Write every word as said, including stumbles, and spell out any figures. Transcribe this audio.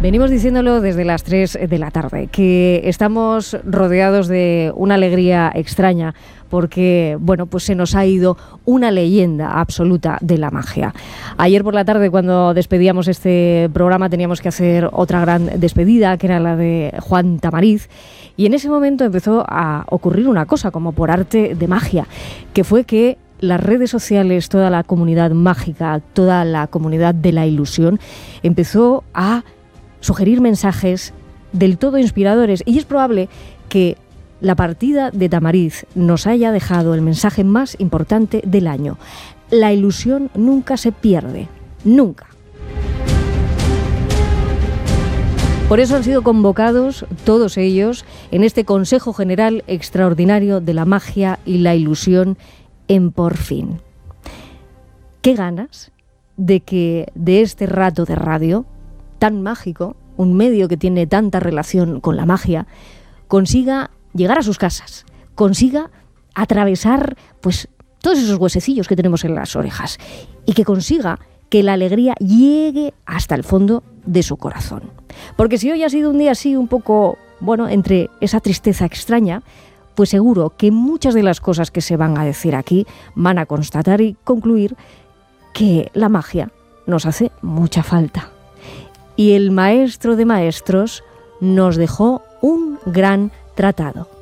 Venimos diciéndolo desde las tres de la tarde, que estamos rodeados de una alegría extraña porque, bueno, pues se nos ha ido una leyenda absoluta de la magia. Ayer por la tarde, cuando despedíamos este programa, teníamos que hacer otra gran despedida, que era la de Juan Tamariz, y en ese momento empezó a ocurrir una cosa, como por arte de magia, que fue que las redes sociales, toda la comunidad mágica, toda la comunidad de la ilusión, empezó a sugerir mensajes del todo inspiradores, y es probable que la partida de Tamariz nos haya dejado el mensaje más importante del año. La ilusión nunca se pierde, nunca. Por eso han sido convocados todos ellos en este Consejo General Extraordinario de la Magia y la Ilusión en Por Fin. Qué ganas de que de este rato de radio tan mágico, un medio que tiene tanta relación con la magia, consiga llegar a sus casas, consiga atravesar pues todos esos huesecillos que tenemos en las orejas y que consiga que la alegría llegue hasta el fondo de su corazón. Porque si hoy ha sido un día así un poco, bueno, entre esa tristeza extraña, pues seguro que muchas de las cosas que se van a decir aquí van a constatar y concluir que la magia nos hace mucha falta. Y el maestro de maestros nos dejó un gran tratado.